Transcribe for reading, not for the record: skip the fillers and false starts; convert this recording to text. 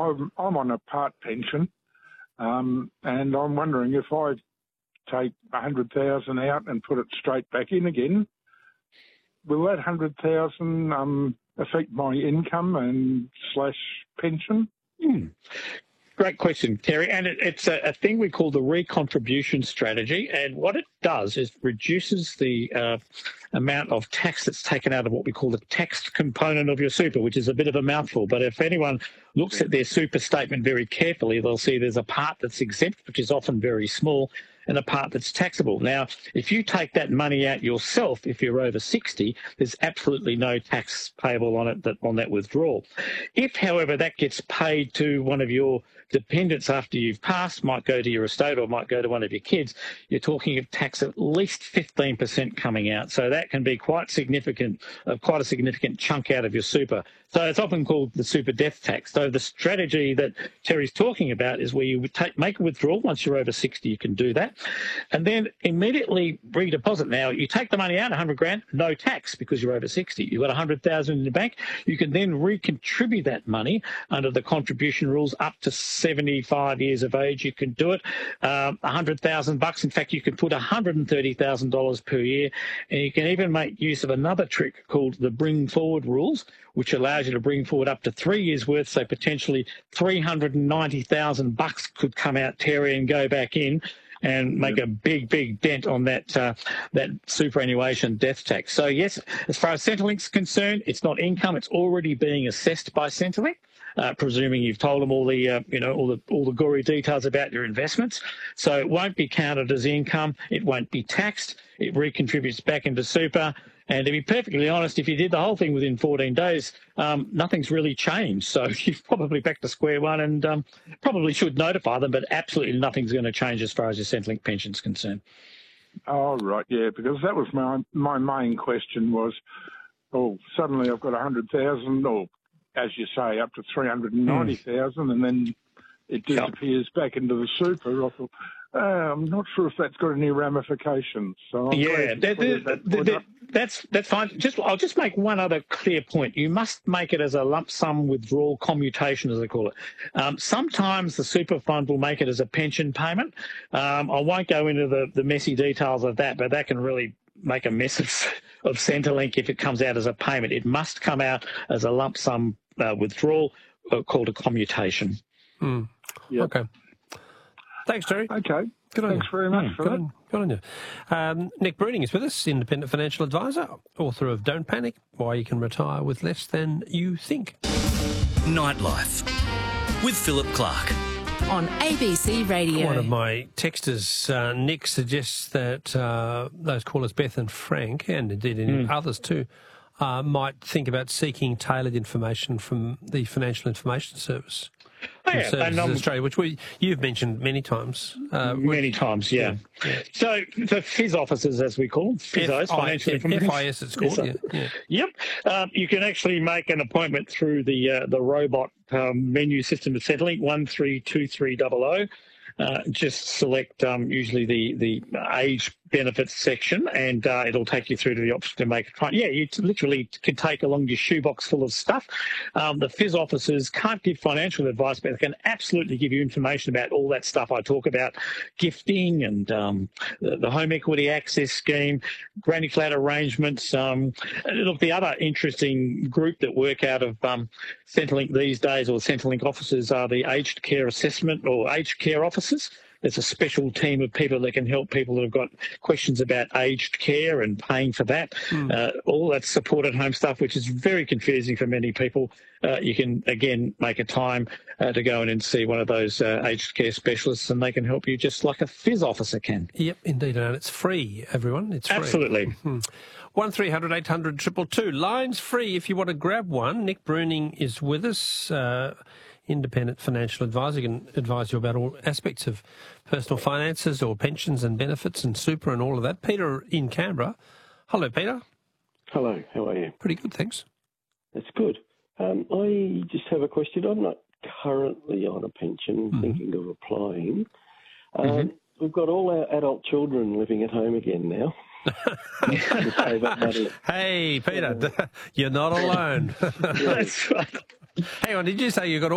I'm on a part pension, and I'm wondering if I take 100,000 out and put it straight back in again, will that 100,000 affect my income and / pension? Great question, Terry. And it's a thing we call the recontribution strategy. And what it does is reduces the amount of tax that's taken out of what we call the taxed component of your super, which is a bit of a mouthful. But if anyone looks at their super statement very carefully, they'll see there's a part that's exempt, which is often very small, and a part that's taxable. Now, if you take that money out yourself, if you're over 60, there's absolutely no tax payable on it, on that withdrawal. If, however, that gets paid to one of your dependents after you've passed, might go to your estate or might go to one of your kids, you're talking of tax at least 15% coming out. So that can be quite significant, quite a significant chunk out of your super. So it's often called the super death tax. So the strategy that Terry's talking about is where you would make a withdrawal. Once you're over 60, you can do that. And then immediately redeposit. Now, you take the money out, 100 grand, no tax because you're over 60. You've got 100,000 in the bank. You can then recontribute that money under the contribution rules up to 75 years of age. You can do it. $100,000. In fact, you can put $130,000 per year. And you can even make use of another trick called the bring forward rules, which allows you to bring forward up to 3 years worth. So potentially $390,000 could come out, Terry, and go back in and make a big dent on that that superannuation death tax. So yes, as far as Centrelink's concerned, it's not income; it's already being assessed by Centrelink, presuming you've told them all the all the gory details about your investments. So it won't be counted as income; it won't be taxed. It recontributes back into super. And to be perfectly honest, if you did the whole thing within 14 days, nothing's really changed. So you're probably back to square one and probably should notify them, but absolutely nothing's going to change as far as your Centrelink pension's concerned. Oh, right, yeah, because that was my main question was, suddenly I've got 100,000 or, as you say, up to 390,000 and then it disappears back into the super. I thought, I'm not sure if that's got any ramifications. So that's fine. I'll just make one other clear point. You must make it as a lump sum withdrawal commutation, as they call it. Sometimes the super fund will make it as a pension payment. I won't go into the messy details of that, but that can really make a mess of Centrelink if it comes out as a payment. It must come out as a lump sum withdrawal called a commutation. Yep. Okay. Thanks, Terry. Okay. Good on Thanks you. very much for that. Good on you. Nick Bruning is with us, independent financial advisor, author of Don't Panic, Why You Can Retire with Less Than You Think. Nightlife with Philip Clark. On ABC Radio. One of my texters, Nick, suggests that those callers, Beth and Frank, and indeed others too, might think about seeking tailored information from the Financial Information Service. Services Australia, which you've mentioned many times. Many times, yeah. So the FIS officers, as we call them, FISOs, Financial Information. FIS it's called, yeah. Yep. You can actually make an appointment through the robot menu system of Centrelink, 132300. Just select usually the age benefits section and it'll take you through to the option to make a claim. Yeah, you literally can take along your shoebox full of stuff. The FIS officers can't give financial advice, but they can absolutely give you information about all that stuff I talk about, gifting and the home equity access scheme, granny flat arrangements. Look, the other interesting group that work out of Centrelink these days, or Centrelink officers, are the aged care assessment or aged care officers. There's a special team of people that can help people that have got questions about aged care and paying for that. All that support at home stuff, which is very confusing for many people. You can, again, make a time to go in and see one of those aged care specialists and they can help you just like a FIS officer can. Yep, indeed. And it's free, everyone. It's free. Absolutely. 1300 800 222. Lines free if you want to grab one. Nick Bruning is with us. Independent financial advisor, can advise you about all aspects of personal finances or pensions and benefits and super and all of that. Peter in Canberra. Hello, Peter. Hello, how are you? Pretty good, thanks. That's good. I just have a question. I'm not currently on a pension, thinking of applying. We've got all our adult children living at home again now. To save up money. Hey, Peter, you're not alone. That's right. Hang on, did you say you got